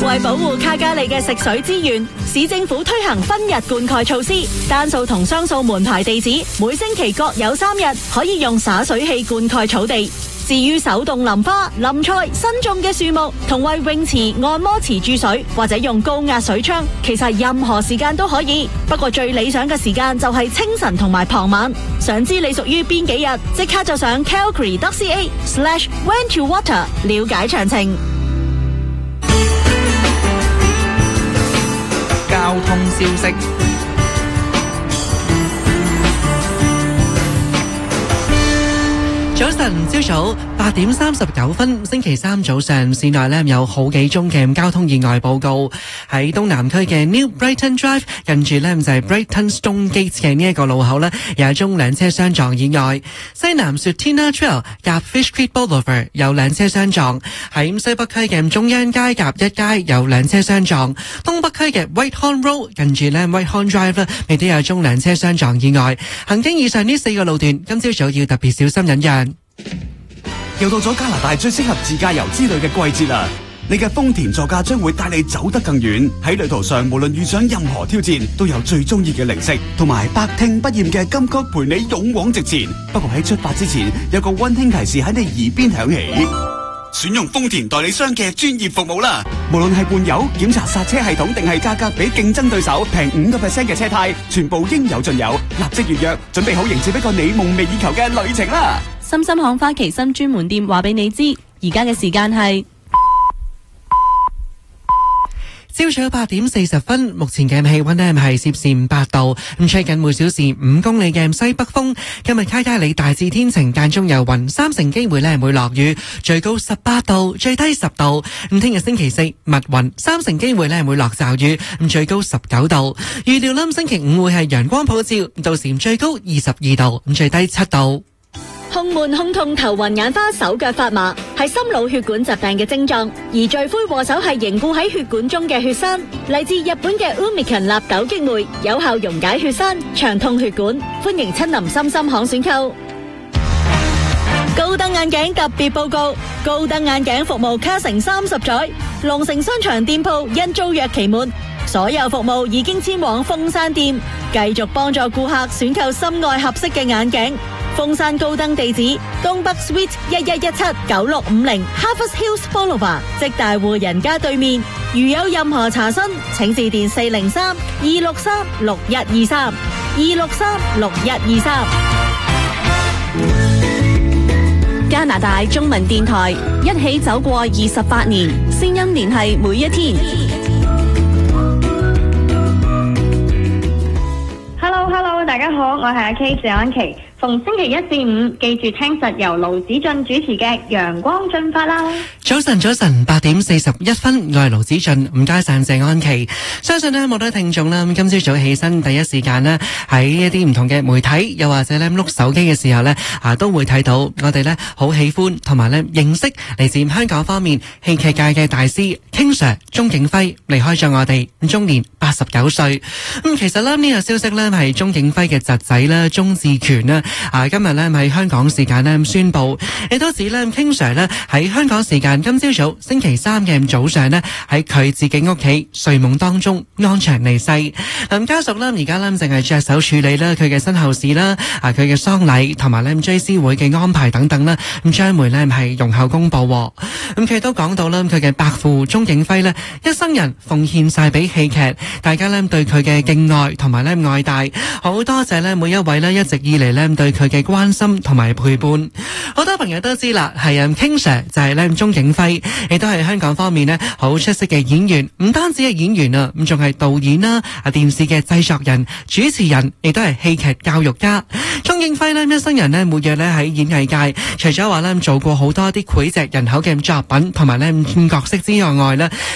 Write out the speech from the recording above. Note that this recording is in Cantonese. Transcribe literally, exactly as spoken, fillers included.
為保護卡加里嘅食水資源，市政府推行分日灌溉措施，單數同雙數門牌地址每星期各有三日可以用灑水器灌溉草地。至於手動淋花、淋菜、新種嘅樹木同為泳池、按摩池注水，或者用高壓水槍，其實任何時間都可以。不過最理想嘅時間就係清晨同埋傍晚。想知你屬於邊幾日，即刻就上 calgary dot c a slash when to water 了解詳情。 交通消息。早晨，朝早八點三十九分，星期三早上，市內呢有好幾宗嘅交通意外報告。喺東南區嘅 New Brighton Drive 近住呢就係 Brighton Stone Gate 嘅呢一個路口呢，有一宗兩車相撞意外。西南 Sutina Trail 夾 Fish Creek Boulevard 有兩車相撞。喺西北區嘅中央街夾一街有兩車相撞。東北區嘅 Whitehorn Road 近住呢 Whitehorn Drive 呢亦都有宗兩車相撞意外。行經以上呢四個路段，今朝早要特別小心忍讓。 又到咗加拿大最適合自駕遊之旅嘅季節啦！你嘅豐田座駕將會帶你走得更遠。喺旅途上，無論遇上任何挑戰，都有最中意嘅零食同埋百聽不厭嘅金曲陪你勇往直前。不過喺出發之前，有個溫馨提示喺你耳邊響起：選用豐田代理商嘅專業服務啦！無論係換油、檢查剎車系統，定係價格比競爭對手平五個 percent 嘅車胎，全部應有盡有。立即預約，準備好迎接一個你夢寐以求嘅旅程啦！ 深深巷花旗參專門店話俾你知，而家嘅時間係朝早八點四十分，目前嘅氣溫呢係攝氏八度，咁吹緊每小時五公里嘅西北風。今日卡加里大致天晴，間中有雲，三成機會呢會落雨，最高十八度，最低十度。咁聽日星期四密雲，三成機會呢會落驟雨，咁最高十九度。預料啦，星期五會係陽光普照，到時最高二十二度，咁最低七度。 胸悶、胸痛、頭暈眼花、手腳發麻，係心腦血管疾病嘅症狀，而罪魁禍首係凝固喺血管中嘅血栓。嚟自日本嘅 Umican 納豆激酶，有效溶解血栓，暢通血管。歡迎親臨深深巷選購。高登眼鏡特別報告：高登眼鏡服務卡成三十載，龍城商場店鋪因租約期滿，所有服務已經遷往鳳山店，繼續幫助顧客選購心愛合適嘅眼鏡。鳳山高登地址：東北 Suite 一一一七九六五零 Harvest Hills Boulevard， 即大戶人家對面。如有任何查詢，請致電四零三二六三六一二三二六三六一二三。 加拿大中文電台一起走過二十八年，聲音聯繫每一天。 Hello Hello， 大家好，我係阿 K 謝安琪。逢星期一至五，記住聽實由盧子俊主持嘅《陽光進發》啦。 早晨，早晨，八點四十一分，我係盧子俊，唔該晒謝安琪。相信呢，好多聽眾啦，今朝早起身第一時間呢，喺一啲唔同嘅媒體，又或者咧碌手機嘅時候呢，啊都會睇到我哋呢好喜歡同埋呢認識嚟自香港方面戲劇界嘅大師 King Sir 鍾景輝離開咗我哋，終年八十九歲。咁其實呢，呢個消息呢，係鍾景輝嘅侄仔啦，鍾志權啦。啊，今日咧喺香港時間咧宣布，亦都指咧 King Sir 咧喺香港時間今朝早星期三嘅早上咧喺佢自己屋企睡夢當中安詳離世。咁家屬咧而家咧淨係着手處理啦佢嘅身後事啦，啊佢嘅喪禮同埋咧追思會嘅安排等等啦，咁將會咧係容後公布。咁佢都講到啦，佢嘅伯父鍾景輝咧一生人奉獻晒俾戲劇，大家咧對佢嘅敬愛同埋咧愛戴，好多謝咧每一位咧一直以嚟咧對佢嘅關心同埋陪伴。好多朋友都知啦，係啊 King Sir 就係咧鍾景輝，亦都係香港方面咧好出色嘅演員，唔單止係演員啊，咁仲係導演啦、啊電視嘅製作人、主持人，亦都係戲劇教育家。鍾景輝咧一生人咧活躍咧喺演藝界，除咗話咧做過好多啲膾炙人口嘅作品同埋咧角色之外外咧。